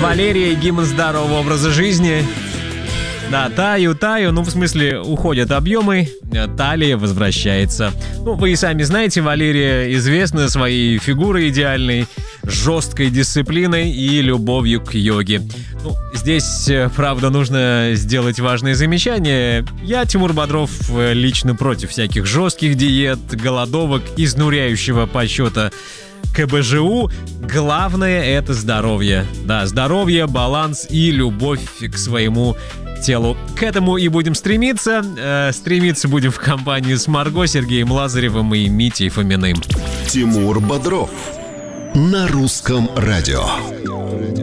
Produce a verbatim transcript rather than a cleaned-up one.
Валерия, гимн здорового образа жизни. Да, таю, таю, ну в смысле уходят объемы, талия возвращается. Ну вы и сами знаете, Валерия известна своей фигурой идеальной, жесткой дисциплиной и любовью к йоге. Ну, здесь, правда, нужно сделать важное замечание. Я, Тимур Бодров, лично против всяких жестких диет, голодовок, изнуряющего подсчета ка бэ жэ у. Главное — это здоровье. Да, здоровье, баланс и любовь к своему телу. К этому и будем стремиться. Э, стремиться будем в компании с Марго, Сергеем Лазаревым и Митей Фоминым. Тимур Бодров на русском радио.